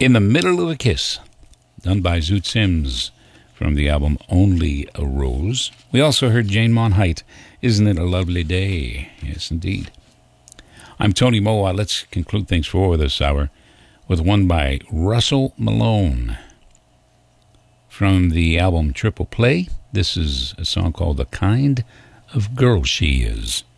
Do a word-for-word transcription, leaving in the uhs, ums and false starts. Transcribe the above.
In the Middle of a Kiss, done by Zoot Sims from the album Only a Rose. We also heard Jane Monheit, Isn't It a Lovely Day? Yes, indeed. I'm Tony Moa. Let's conclude things for this hour with one by Russell Malone from the album Triple Play. This is a song called The Kind of Girl She Is.